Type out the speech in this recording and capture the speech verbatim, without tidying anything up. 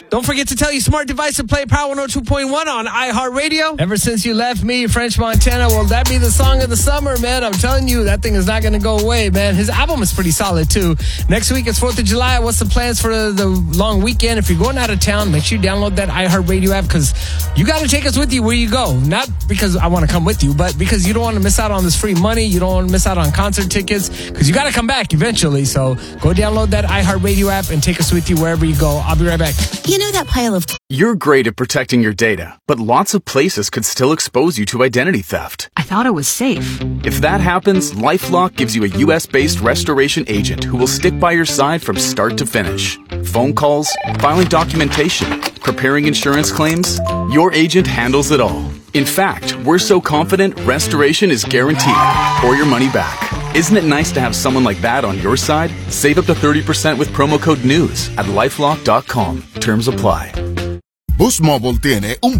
Don't forget to tell your smart device to play Power one oh two point one on iHeartRadio. Ever Since You Left Me, French Montana. Will that be the song of the summer, man? I'm telling you, that thing is not going to go away, man. His album is pretty solid, too. Next week, it's fourth of July. What's the plans for the long weekend? If you're going out of town, make sure you download that iHeartRadio app because you got to take us with you where you go. Not because I want to come with you, but because you don't want to miss out on this free money. You don't want to miss out on concert tickets because you got to come back eventually. So go download that iHeartRadio app and take us with you wherever you go. I'll be right back. You know that pile of... You're great at protecting your data, but lots of places could still expose you to identity theft. I thought it was safe. If that happens, LifeLock gives you a U S-based restoration agent who will stick by your side from start to finish. Phone calls, filing documentation, preparing insurance claims, your agent handles it all. In fact, we're so confident restoration is guaranteed or your money back. Isn't it nice to have someone like that on your side? Save up to thirty percent with promo code NEWS at lifelock dot com. Terms apply. Boost Mobile tiene un